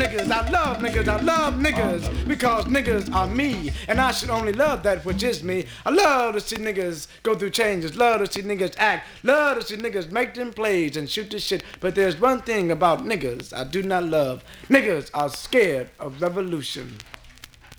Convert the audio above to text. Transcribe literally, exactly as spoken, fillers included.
niggas, I love niggas, I love niggas, because niggas are me, and I should only love that which is me. I love to see niggas go through changes, love to see niggas act, love to see niggas make them plays and shoot this shit. But there's one thing about niggas I do not love. Niggas are scared of revolution.